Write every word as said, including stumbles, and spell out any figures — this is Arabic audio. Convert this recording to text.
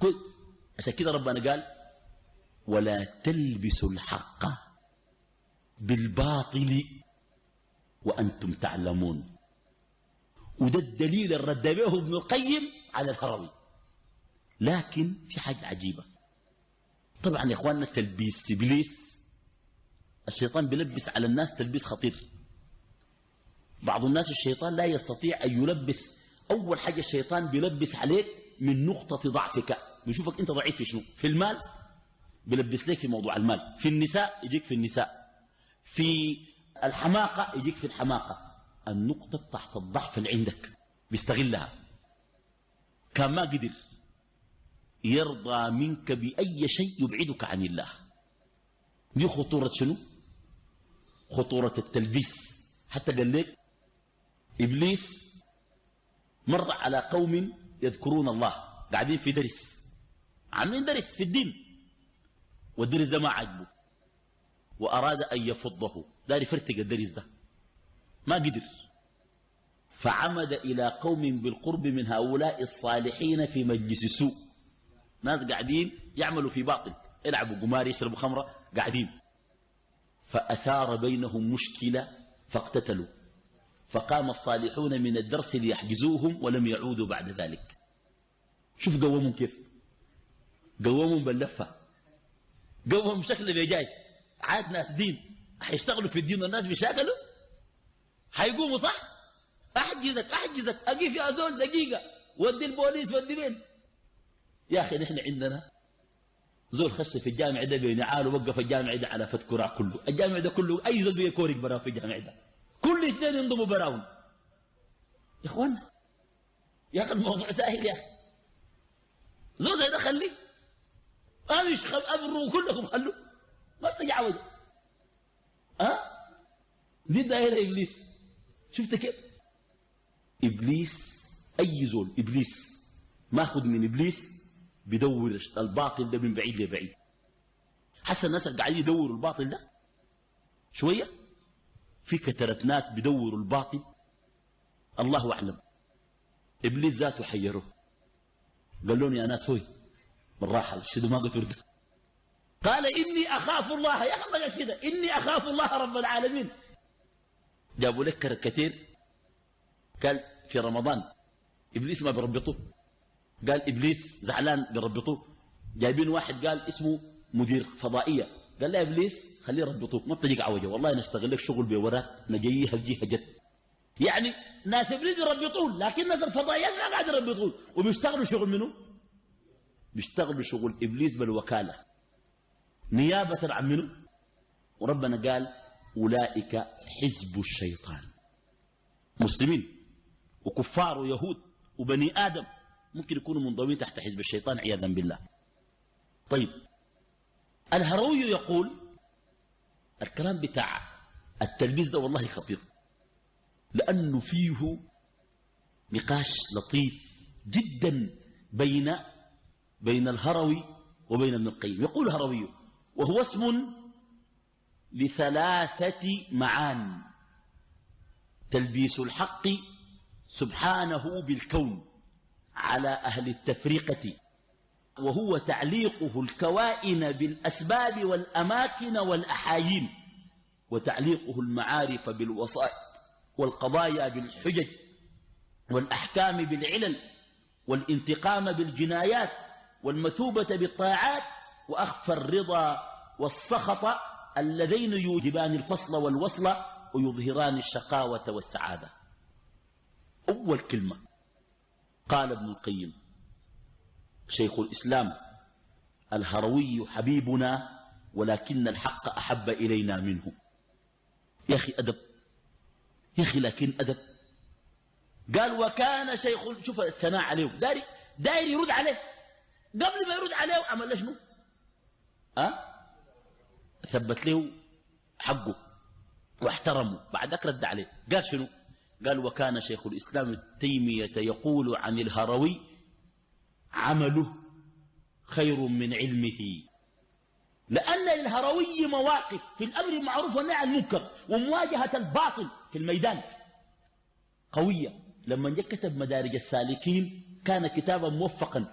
كل عشان كده ربنا قال ولا تلبسوا الحق بالباطل وأنتم تعلمون. وده الدليل الرد به ابن القيم على الهروي. لكن في حاجة عجيبة طبعا يا إخواننا، تلبيس إبليس الشيطان بيلبس على الناس تلبيس خطير. بعض الناس الشيطان لا يستطيع أن يلبس. أول حاجة الشيطان بيلبس عليك من نقطة ضعفك، بيشوفك أنت ضعيف في شنو؟ في المال بيلبس لك في موضوع المال، في النساء يجيك في النساء، في الحماقة يجيك في الحماقة. النقطة تحت الضعف اللي عندك بيستغلها. كان ما قدر يرضى منك بأي شيء يبعدك عن الله. دي خطورة شنو؟ خطورة التلبيس. حتى قال لك إبليس مر على قوم يذكرون الله قاعدين في درس، عاملين درس في الدين، والدرس ده ما عجبه وأراد أن يفضه، دار يفرتق الدرس ده ما قدر، فعمد إلى قوم بالقرب من هؤلاء الصالحين في مجلس سوء، ناس قاعدين يعملوا في باطل، يلعبوا قمار يشربوا خمرة قاعدين، فأثار بينهم مشكلة فاقتتلوا، فقام الصالحون من الدرس ليحجزوهم ولم يعودوا بعد ذلك. شوف قومهم كيف، قومهم باللفة، قومهم شكل بيجاي، عاد ناس دين حيشتغلوا في الدين والناس بيشاكلوا، حيقوموا صح، احجزك احجزك اقف يا زول دقيقة، ودي البوليس ودي مين. يا اخي نحن عندنا زول خش في الجامع ده بينعال ووقف الجامع ده على فت كراع كله، الجامع ده كله اي زول بيكورك براه في الجامع ده، كل اثنين ينضموا براهم. يا اخوانا يا اخي الموضوع سهل يا اخي، زول زي ده خليه امش خل ابروا كلكم خلوا ما تجعودوا. ها دي دايره ابليس. شفت كيف ابليس؟ اي زول ابليس ماخذ من ابليس بدور الباطل ده من بعيد لبعيد. حسن الناس اللي قاعدين يدوروا الباطل ده شويه، في كثره ناس بدوروا الباطل الله اعلم. ابليس ذاته حيره، قال لهم يا ناس هوي بالراحه الشدوا ما قلت ورده، قال اني اخاف الله. يا اخي الله قال كده اني اخاف الله رب العالمين. جابوا لك كتير، قال في رمضان ابليس ما بيربطوه، قال ابليس زعلان بيربطوه. جايبين واحد قال اسمه مدير فضائيه، قال لا ابليس خليه يربطوه ما تجيك عوجه، والله نشتغل لك شغل بوراك نجيها جيها جد. يعني ناس ابليس بيربطون، لكن ناس الفضائيات ما قاعد يربطون، وبيشتغلوا شغل منه، بيشتغلوا شغل ابليس بالوكاله نيابه عن منه. وربنا قال اولئك حزب الشيطان. مسلمين وكفار ويهود وبني ادم ممكن يكونوا منضوين تحت حزب الشيطان عياذا بالله. طيب الهروي يقول الكلام بتاع التلبيس ده والله خطير، لأنه فيه نقاش لطيف جدا بين بين الهروي وبين ابن القيم. يقول الهروي وهو اسم لثلاثة معان: تلبيس الحق سبحانه بالكون على أهل التفرقة، وهو تعليقه الكوائن بالأسباب والأماكن والأحايين، وتعليقه المعارف بالوسائط والقضايا بالحجج والأحكام بالعلل والانتقام بالجنايات والمثوبة بالطاعات، وأخفى الرضا والسخط اللذين يوجبان الفصل والوصل ويظهران الشقاوة والسعادة. أول كلمة قال ابن القيم شيخ الإسلام: الهروي حبيبنا ولكن الحق أحب إلينا منه. يا أخي أدب، يا أخي لكن أدب. قال وكان شيخ، شوف الثناء عليه، داير داير يرد عليه، قبل ما يرد عليه عمل له شنو؟ أه؟ ثبت له حقه واحترمه، بعدك رد عليه. قال شنو؟ قال وكان شيخ الإسلام ابن تيمية يقول عن الهروي: عمله خير من علمه. لأن للهروي مواقف في الأمر المعروف والنهي عن المنكر ومواجهة الباطل في الميدان قوية. لما جاء كتب مدارج السالكين كان كتابا موفقا